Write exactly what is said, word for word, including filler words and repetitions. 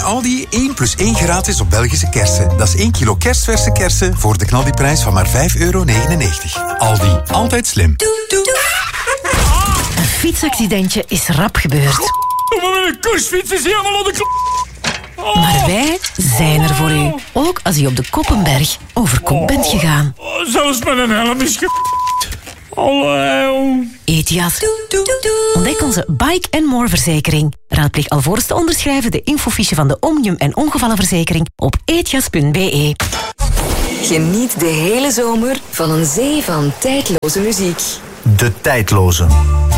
Aldi één plus één gratis op Belgische kersen. Dat is één kilo kerstverse kersen voor de knaldiprijs van maar vijf euro negenennegentig. Aldi, altijd slim. Een fietsaccidentje is rap gebeurd. Mijn kursfiets is helemaal op de klop. Oh. Maar wij zijn er voor u. Ook als u op de Koppenberg over kop bent gegaan. Oh, zelfs met een helm is ge... Hallo. Etias. Ontdek onze Bike and More verzekering. Raadpleeg alvorens te onderschrijven de infofiche van de Omnium en ongevallenverzekering op etias punt be. Geniet de hele zomer van een zee van tijdloze muziek. De tijdloze.